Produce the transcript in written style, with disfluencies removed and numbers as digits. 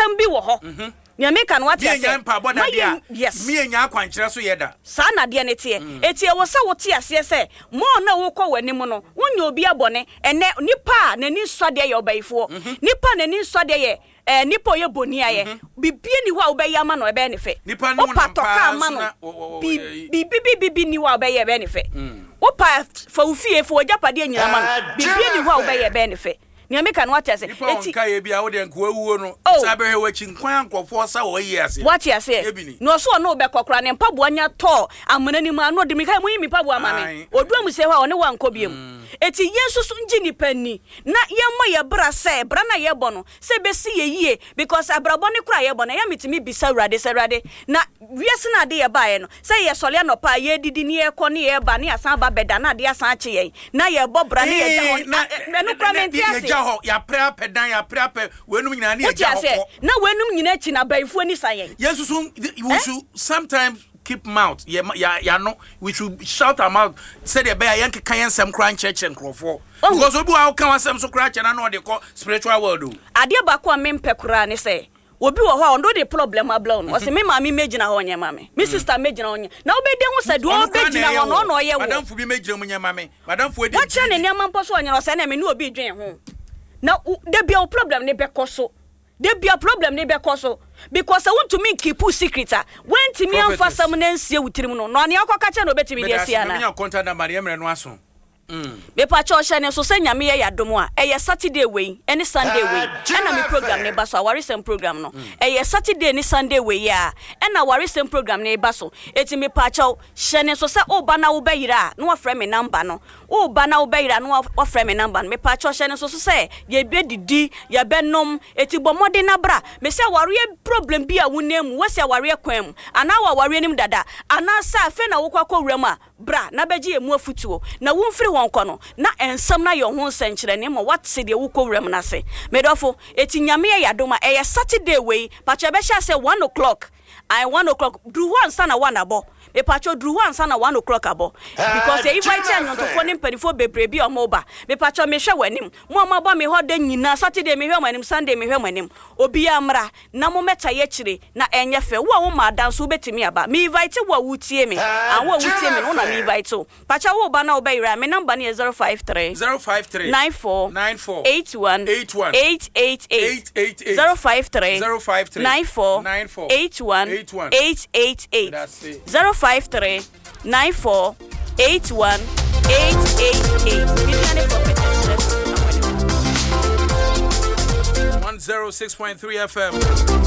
problem bi wo ho nya make an what yes me nya akwankyere so yeda sa na de ne te etie wo sa wo te ase se mo na wo kɔ wani mu no wonya obi abone ene nipa na ni nsode ye obayifo nipa na ni nsode ye nipa ye boni aye bibie ni ho a obayi ama no ebe ne fe nipa no patoka ama no bibi ni ho a obayi ebe ne fe wo pa fa ufie fo ojapade anyina ama no bibie ni ho a obayi ebe ne fe ni make an what ase eti ka ye bia wo de nko awuo no sabe he wachi nkwan ankofo sa wo yi ase what ase no so no be kokora ne mpaboa anya to amana ni ma no de mi kai mo yi mi mpaboa ama me odua mu se ho a one wa nko biem eti yesu so nji ni pani na ye mo ye bra se bra na ye bo no se be si ye yie because abrabo ne kura ye bo na ya mitimi bisa urade na wiase na de ye ba ye no se ye sole no pa ye didi ni ye ko ne ye ba ne asan ba beda na de asan che ye na ye bo bra ne ye ja me no kura menti ase ya pra pedan ya pra pe wenum nyina na ye ja ho na wenum nyina chi na baifo ni sayen yesu so we should sometimes keep mouth ya no we should shout our mouth say the bear yank kan ensem kran church enkrofo because obi wa kan wasem so kran church na no de ko spiritual world o ade ba ko mempe kura ne say obi wo ho ondo de problem abla no o se me mama mejina ho nya mama me sister mejina ho nya na obede hu se do obejina ho no no ye wo madam fu bi mejina mu nya mama madam fu edi wa cha ne ne ampo so nya no se na me no obi dwen ho na de bia problem ne be koso de bia problem ne be koso because I want to make keep secret when to me amfa sam na nsie wutirim no no ne akoka cha no betimi de sia na me contact na Maria mre no aso me pa cho hye ne so se nyame ye yadom a eye Saturday wey any Sunday wey na me program ne ba so awarisem program no eye Saturday ni Sunday wey ya na awarisem program ne ba so eti me pa cho hye ne so se o ba na wo bayira no afre me number no o ba na wo bayira no afre me number me pa cho hye ne so se ye be didi ye be nom eti bomode na bra me se aware problem bi a wonam wo se aware kwam ana wa aware nim dada ana sa afa na wo kwakọ wuram a bra na beji emu afutuo na wo mfiri wonko no na ensam na yo ho nsenkyere ne mo what se de wo kowuram na se medofo eti nyame ya doma eye Saturday wey pacha be sha say 1 o'clock I 1 o'clock do one sana 1 abo me pacho do one sana 1 o'clock abo because e invite an to phone mpedifo bebre bi o mo ba me pacho me hwe wanim mo ma ba me ho da nyina Saturday me hwe wanim Sunday me hwe wanim obi amra na mo meta ye kire na enye fe wo wo ma dan so betimi aba me invite wo wutie me an wo wutie me no na me invite o pacho wo ba na wo bayira me number na 053 94 81 888 053 94 81 888 053 94 81 888 106.3 FM